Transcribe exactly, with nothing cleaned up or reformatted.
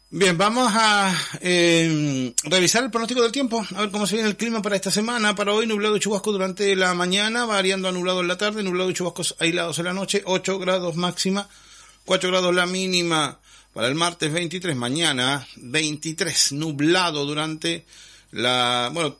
Bien, vamos a eh, revisar el pronóstico del tiempo, a ver cómo se viene el clima para esta semana. Para hoy, nublado y chubasco durante la mañana, variando a nublado en la tarde, nublado y chubascos aislados en la noche, ocho grados máxima, cuatro grados la mínima. Para el martes veintitrés, mañana veintitrés, nublado durante la, bueno,